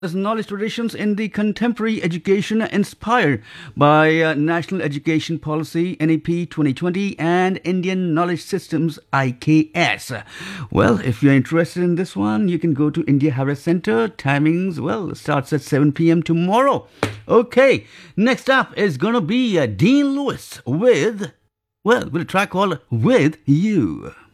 As knowledge traditions in the contemporary education inspired by National Education Policy NEP 2020 and Indian Knowledge Systems IKS. Well, if you're interested in this one, you can go to India Harris Center. Timings, well, starts at 7 p.m. tomorrow. Okay, next up is going to be Dean Lewis with a track called With You.